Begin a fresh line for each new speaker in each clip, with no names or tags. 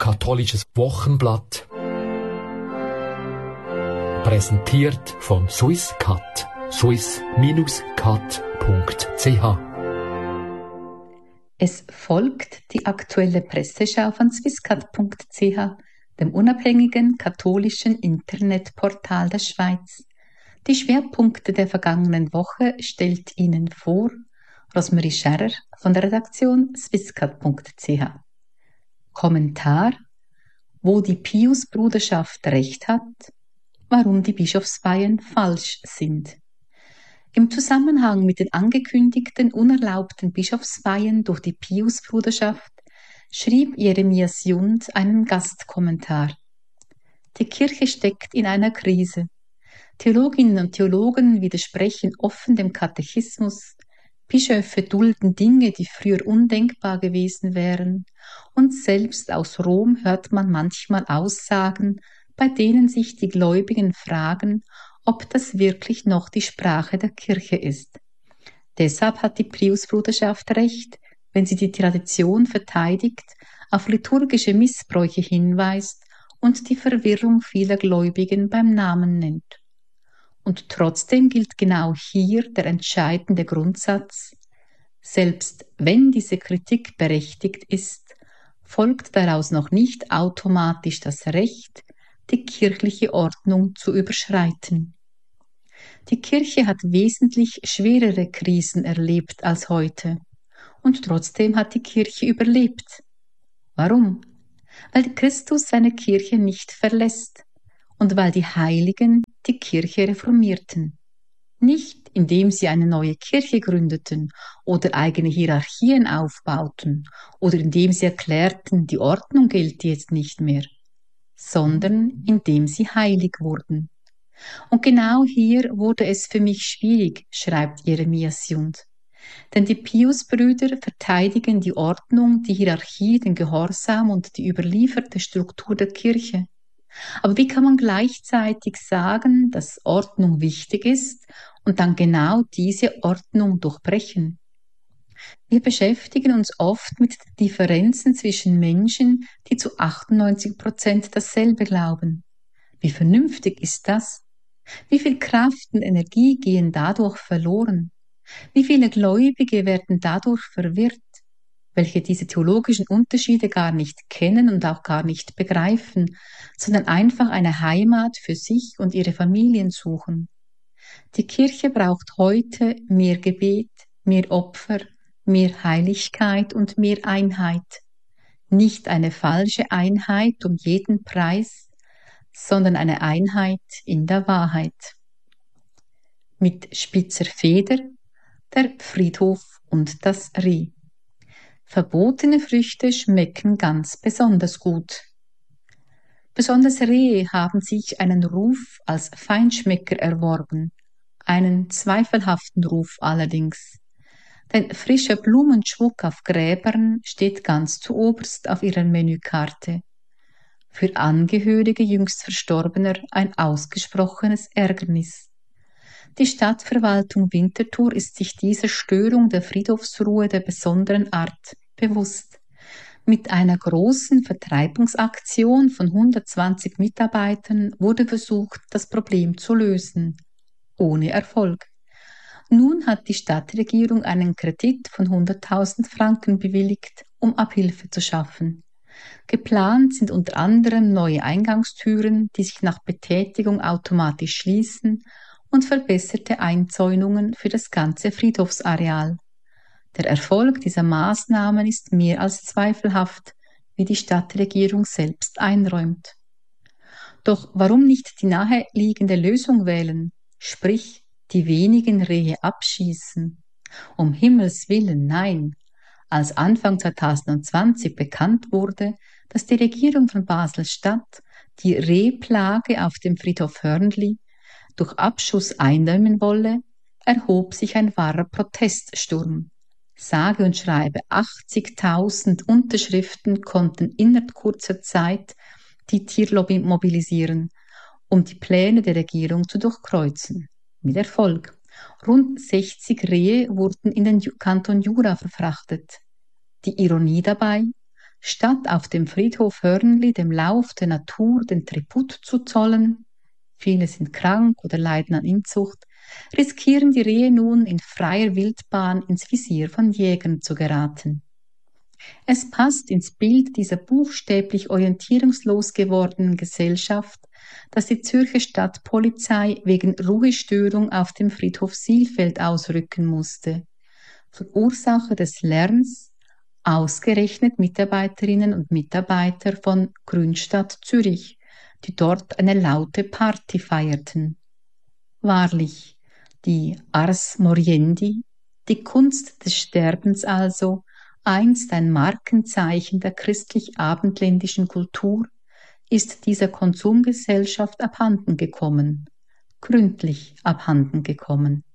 Katholisches Wochenblatt. Präsentiert vom Swisscat. swiss-cat.ch.
Es folgt die aktuelle Presseschau von swisscat.ch, dem unabhängigen katholischen Internetportal der Schweiz. Die Schwerpunkte der vergangenen Woche stellt Ihnen vor Rosemarie Scherrer von der Redaktion swisscat.ch. Kommentar: Wo die Pius-Bruderschaft recht hat, warum die Bischofsweihen falsch sind. Im Zusammenhang mit den angekündigten unerlaubten Bischofsweihen durch die Pius-Bruderschaft schrieb Jeremias Jund einen Gastkommentar. Die Kirche steckt in einer Krise. Theologinnen und Theologen widersprechen offen dem Katechismus, Bischöfe dulden Dinge, die früher undenkbar gewesen wären, und selbst aus Rom hört man manchmal Aussagen, bei denen sich die Gläubigen fragen, ob das wirklich noch die Sprache der Kirche ist. Deshalb hat die Pius-Bruderschaft recht, wenn sie die Tradition verteidigt, auf liturgische Missbräuche hinweist und die Verwirrung vieler Gläubigen beim Namen nennt. Und trotzdem gilt genau hier der entscheidende Grundsatz: Selbst wenn diese Kritik berechtigt ist, folgt daraus noch nicht automatisch das Recht, die kirchliche Ordnung zu überschreiten. Die Kirche hat wesentlich schwerere Krisen erlebt als heute. Und trotzdem hat die Kirche überlebt. Warum? Weil Christus seine Kirche nicht verlässt und weil die Heiligen die Kirche reformierten. Nicht, indem sie eine neue Kirche gründeten oder eigene Hierarchien aufbauten oder indem sie erklärten, die Ordnung gilt jetzt nicht mehr, sondern indem sie heilig wurden. Und genau hier wurde es für mich schwierig, schreibt Jeremias Jund. Denn die Pius-Brüder verteidigen die Ordnung, die Hierarchie, den Gehorsam und die überlieferte Struktur der Kirche. Aber wie kann man gleichzeitig sagen, dass Ordnung wichtig ist und dann genau diese Ordnung durchbrechen? Wir beschäftigen uns oft mit den Differenzen zwischen Menschen, die zu 98% dasselbe glauben. Wie vernünftig ist das? Wie viel Kraft und Energie gehen dadurch verloren? Wie viele Gläubige werden dadurch verwirrt, welche diese theologischen Unterschiede gar nicht kennen und auch gar nicht begreifen, sondern einfach eine Heimat für sich und ihre Familien suchen? Die Kirche braucht heute mehr Gebet, mehr Opfer, mehr Heiligkeit und mehr Einheit. Nicht eine falsche Einheit um jeden Preis, sondern eine Einheit in der Wahrheit. Mit spitzer Feder der Friedhof und das Reh. Verbotene Früchte schmecken ganz besonders gut. Besonders Rehe haben sich einen Ruf als Feinschmecker erworben, einen zweifelhaften Ruf allerdings. Denn frischer Blumenschmuck auf Gräbern steht ganz zuoberst auf ihrer Menükarte. Für Angehörige jüngst Verstorbener ein ausgesprochenes Ärgernis. Die Stadtverwaltung Winterthur ist sich dieser Störung der Friedhofsruhe der besonderen Art bewusst. Mit einer großen Vertreibungsaktion von 120 Mitarbeitern wurde versucht, das Problem zu lösen. Ohne Erfolg. Nun hat die Stadtregierung einen Kredit von 100.000 Franken bewilligt, um Abhilfe zu schaffen. Geplant sind unter anderem neue Eingangstüren, die sich nach Betätigung automatisch schließen, und verbesserte Einzäunungen für das ganze Friedhofsareal. Der Erfolg dieser Maßnahmen ist mehr als zweifelhaft, wie die Stadtregierung selbst einräumt. Doch warum nicht die naheliegende Lösung wählen, sprich die wenigen Rehe abschießen? Um Himmels Willen, nein! Als Anfang 2020 bekannt wurde, dass die Regierung von Basel-Stadt die Rehplage auf dem Friedhof Hörnli durch Abschuss eindämmen wolle, erhob sich ein wahrer Proteststurm. Sage und schreibe 80.000 Unterschriften konnten innerhalb kurzer Zeit die Tierlobby mobilisieren, um die Pläne der Regierung zu durchkreuzen. Mit Erfolg. Rund 60 Rehe wurden in den Kanton Jura verfrachtet. Die Ironie dabei: statt auf dem Friedhof Hörnli dem Lauf der Natur den Tribut zu zollen, viele sind krank oder leiden an Inzucht, riskieren die Rehe nun in freier Wildbahn ins Visier von Jägern zu geraten. Es passt ins Bild dieser buchstäblich orientierungslos gewordenen Gesellschaft, dass die Zürcher Stadtpolizei wegen Ruhestörung auf dem Friedhof Silfeld ausrücken musste. Verursacher des Lärms ausgerechnet Mitarbeiterinnen und Mitarbeiter von Grünstadt Zürich, die dort eine laute Party feierten. Wahrlich, die Ars Moriendi, die Kunst des Sterbens also, einst ein Markenzeichen der christlich-abendländischen Kultur, ist dieser Konsumgesellschaft abhanden gekommen, gründlich abhanden gekommen.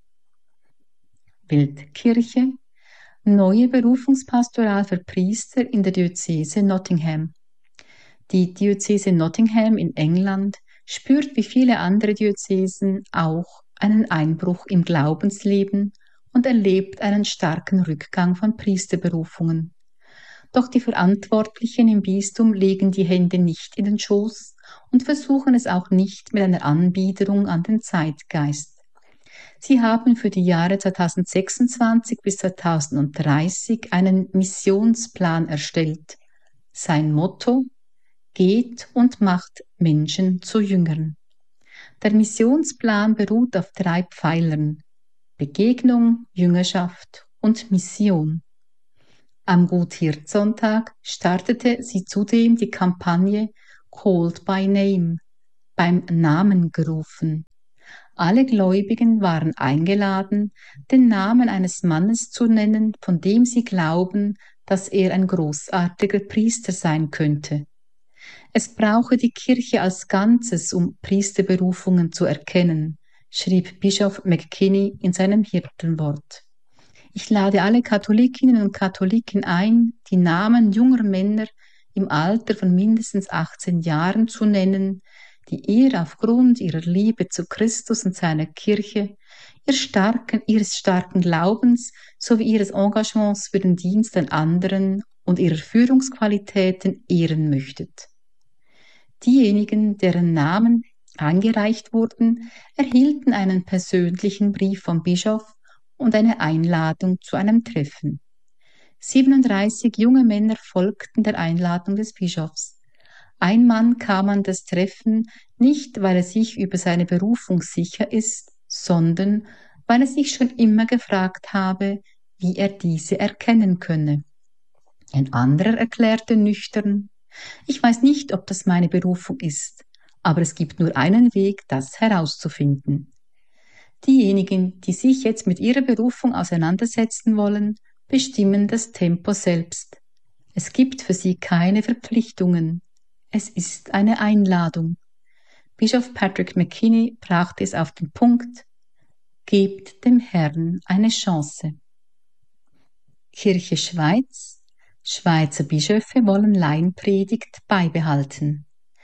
Weltkirche, neue Berufungspastoral für Priester in der Diözese Nottingham. Die Diözese Nottingham in England spürt wie viele andere Diözesen auch einen Einbruch im Glaubensleben und erlebt einen starken Rückgang von Priesterberufungen. Doch die Verantwortlichen im Bistum legen die Hände nicht in den Schoß und versuchen es auch nicht mit einer Anbiederung an den Zeitgeist. Sie haben für die Jahre 2026 bis 2030 einen Missionsplan erstellt. Sein Motto: Geht und macht Menschen zu Jüngern. Der Missionsplan beruht auf 3 Pfeilern: Begegnung, Jüngerschaft und Mission. Am Gut-Hirt-Sonntag startete sie zudem die Kampagne Called by Name, beim Namen gerufen. Alle Gläubigen waren eingeladen, den Namen eines Mannes zu nennen, von dem sie glauben, dass er ein großartiger Priester sein könnte. Es brauche die Kirche als Ganzes, um Priesterberufungen zu erkennen, schrieb Bischof McKinney in seinem Hirtenwort. Ich lade alle Katholikinnen und Katholiken ein, die Namen junger Männer im Alter von mindestens 18 Jahren zu nennen, die ihr aufgrund ihrer Liebe zu Christus und seiner Kirche, ihres starken Glaubens sowie ihres Engagements für den Dienst an anderen und ihrer Führungsqualitäten ehren möchtet. Diejenigen, deren Namen eingereicht wurden, erhielten einen persönlichen Brief vom Bischof und eine Einladung zu einem Treffen. 37 junge Männer folgten der Einladung des Bischofs. Ein Mann kam an das Treffen nicht, weil er sich über seine Berufung sicher ist, sondern weil er sich schon immer gefragt habe, wie er diese erkennen könne. Ein anderer erklärte nüchtern: Ich weiß nicht, ob das meine Berufung ist, aber es gibt nur einen Weg, das herauszufinden. Diejenigen, die sich jetzt mit ihrer Berufung auseinandersetzen wollen, bestimmen das Tempo selbst. Es gibt für sie keine Verpflichtungen. Es ist eine Einladung. Bischof Patrick McKinney brachte es auf den Punkt: Gebt dem Herrn eine Chance. Kirche Schweiz. Schweizer Bischöfe wollen Laienpredigt beibehalten.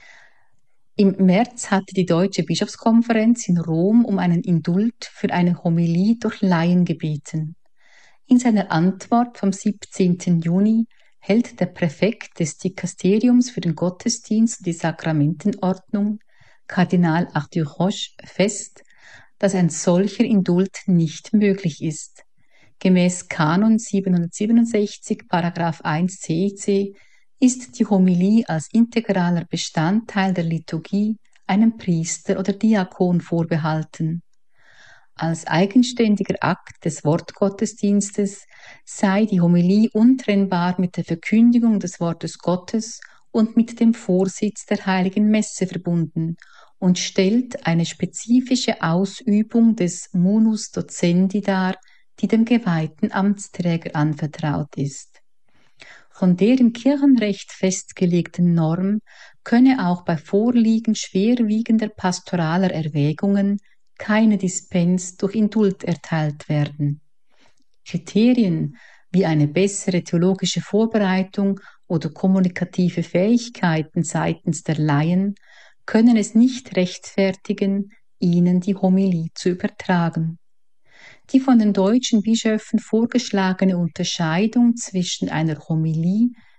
Im März hatte die Deutsche Bischofskonferenz in Rom um einen Indult für eine Homilie durch Laien gebeten. In seiner Antwort vom 17. Juni hält der Präfekt des Dikasteriums für den Gottesdienst und die Sakramentenordnung, Kardinal Arthur Roche, fest, dass ein solcher Indult nicht möglich ist. Gemäß Kanon 767, Paragraph 1 CEC ist die Homilie als integraler Bestandteil der Liturgie einem Priester oder Diakon vorbehalten. Als eigenständiger Akt des Wortgottesdienstes sei die Homilie untrennbar mit der Verkündigung des Wortes Gottes und mit dem Vorsitz der Heiligen Messe verbunden und stellt eine spezifische Ausübung des Munus Docendi dar, die dem geweihten Amtsträger anvertraut ist. Von der im Kirchenrecht festgelegten Norm könne auch bei Vorliegen schwerwiegender pastoraler Erwägungen keine Dispens durch Indult erteilt werden. Kriterien wie eine bessere theologische Vorbereitung oder kommunikative Fähigkeiten seitens der Laien können es nicht rechtfertigen, ihnen die Homilie zu übertragen. Die von den deutschen Bischöfen vorgeschlagene Unterscheidung zwischen einer Homilie,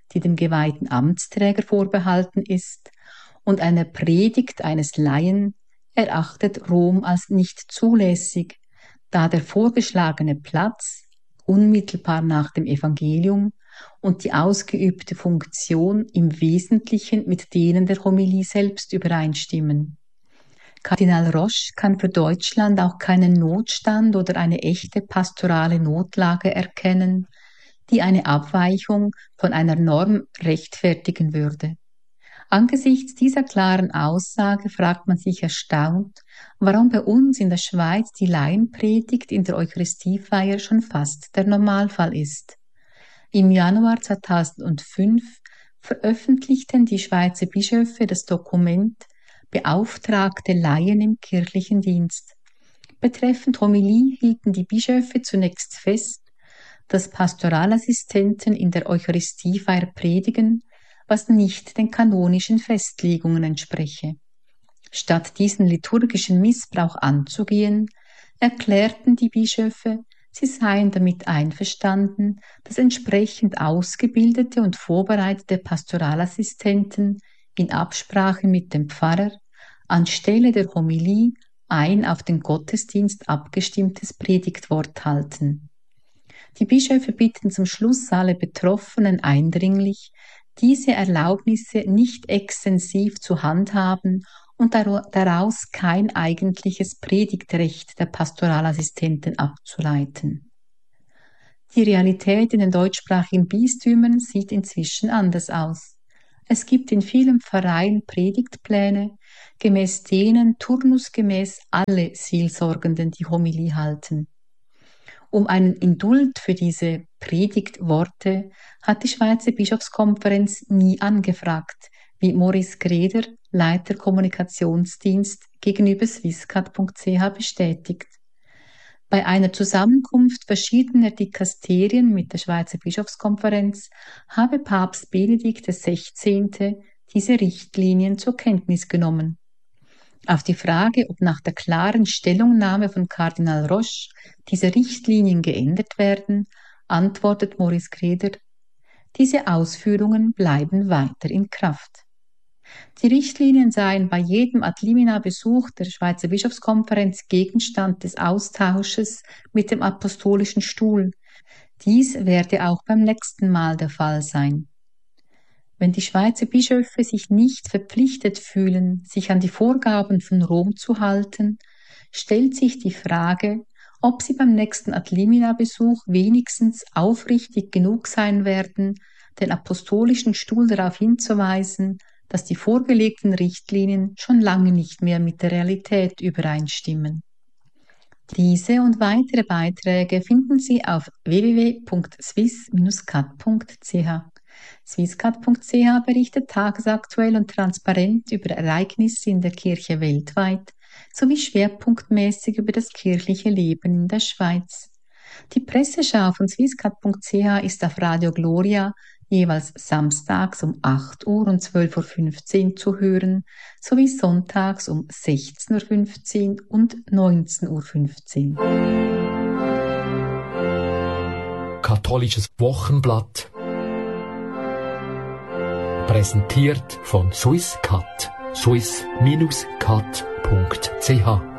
die dem geweihten Amtsträger vorbehalten ist, und einer Predigt eines Laien erachtet Rom als nicht zulässig, da der vorgeschlagene Platz unmittelbar nach dem Evangelium und die ausgeübte Funktion im Wesentlichen mit denen der Homilie selbst übereinstimmen. Kardinal Roche kann für Deutschland auch keinen Notstand oder eine echte pastorale Notlage erkennen, die eine Abweichung von einer Norm rechtfertigen würde. Angesichts dieser klaren Aussage fragt man sich erstaunt, warum bei uns in der Schweiz die Laienpredigt in der Eucharistiefeier schon fast der Normalfall ist. Im Januar 2005 veröffentlichten die Schweizer Bischöfe das Dokument Beauftragte Laien im kirchlichen Dienst. Betreffend Homilie hielten die Bischöfe zunächst fest, dass Pastoralassistenten in der Eucharistiefeier predigen, was nicht den kanonischen Festlegungen entspreche. Statt diesen liturgischen Missbrauch anzugehen, erklärten die Bischöfe, sie seien damit einverstanden, dass entsprechend ausgebildete und vorbereitete Pastoralassistenten in Absprache mit dem Pfarrer anstelle der Homilie ein auf den Gottesdienst abgestimmtes Predigtwort halten. Die Bischöfe bitten zum Schluss alle Betroffenen eindringlich, diese Erlaubnisse nicht extensiv zu handhaben und daraus kein eigentliches Predigtrecht der Pastoralassistenten abzuleiten. Die Realität in den deutschsprachigen Bistümern sieht inzwischen anders aus. Es gibt in vielen Pfarreien Predigtpläne, gemäß denen turnusgemäß alle Seelsorgenden die Homilie halten. Um einen Indult für diese Predigtworte hat die Schweizer Bischofskonferenz nie angefragt, wie Maurice Greder, Leiter Kommunikationsdienst, gegenüber swisscat.ch bestätigt. Bei einer Zusammenkunft verschiedener Dikasterien mit der Schweizer Bischofskonferenz habe Papst Benedikt XVI. Diese Richtlinien zur Kenntnis genommen. Auf die Frage, ob nach der klaren Stellungnahme von Kardinal Roche diese Richtlinien geändert werden, antwortet Maurice Greder: Diese Ausführungen bleiben weiter in Kraft. Die Richtlinien seien bei jedem Ad-limina-Besuch der Schweizer Bischofskonferenz Gegenstand des Austausches mit dem Apostolischen Stuhl. Dies werde auch beim nächsten Mal der Fall sein. Wenn die Schweizer Bischöfe sich nicht verpflichtet fühlen, sich an die Vorgaben von Rom zu halten, stellt sich die Frage, ob sie beim nächsten Ad-limina-Besuch wenigstens aufrichtig genug sein werden, den Apostolischen Stuhl darauf hinzuweisen, dass die vorgelegten Richtlinien schon lange nicht mehr mit der Realität übereinstimmen. Diese und weitere Beiträge finden Sie auf www.swiss-cat.ch. Swisscat.ch berichtet tagesaktuell und transparent über Ereignisse in der Kirche weltweit sowie schwerpunktmäßig über das kirchliche Leben in der Schweiz. Die Presseschau von Swisscat.ch ist auf Radio Gloria jeweils samstags um 8 Uhr und 12.15 Uhr zu hören, sowie sonntags um 16.15 Uhr und 19.15
Uhr. Katholisches Wochenblatt. Präsentiert von Swisscat. swiss-cat.ch